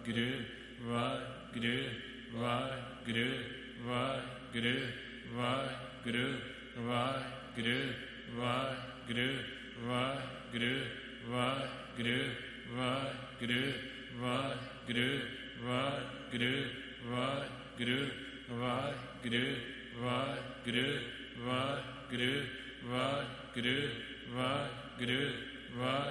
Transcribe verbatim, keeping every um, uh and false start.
Vaheguru, Vaheguru, Vaheguru, Vaheguru, Vaheguru, Vaheguru, Vaheguru, Vaheguru, Vaheguru, Vaheguru, Vaheguru, Vaheguru, Vaheguru, Vaheguru, Vaheguru, Vaheguru, Vaheguru, Vaheguru, Vaheguru,